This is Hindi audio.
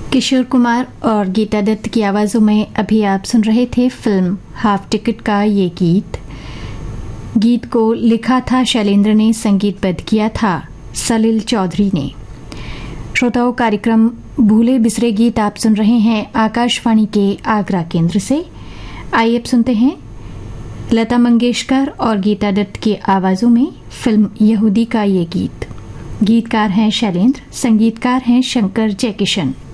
किशोर कुमार और गीता दत्त की आवाज़ों में अभी आप सुन रहे थे फिल्म हाफ टिकट का ये गीत। गीत को लिखा था शैलेंद्र ने, संगीतबद्ध किया था सलिल चौधरी ने। श्रोताओं, कार्यक्रम भूले बिसरे गीत आप सुन रहे हैं आकाशवाणी के आगरा केंद्र से। आइए अब सुनते हैं लता मंगेशकर और गीता दत्त की आवाज़ों में फिल्म यहूदी का ये गीत। गीतकार हैं शैलेंद्र, संगीतकार हैं शंकर जयकिशन।